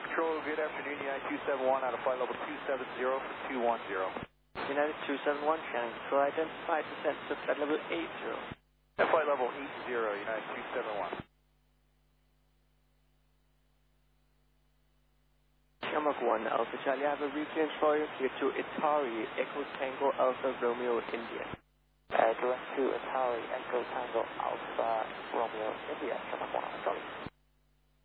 Control, good afternoon, United 271 out of flight level 270 for 210. United 271, Shannon Control, identified descent to flight level 80. At flight level 80, United 271. Shamrock 1, Alpha Charlie, I have a reclaim for you here to Itari, Echo Tango Alpha Romeo India. Direct to Itari, Echo Tango Alpha Romeo India, Shamrock 1, sorry.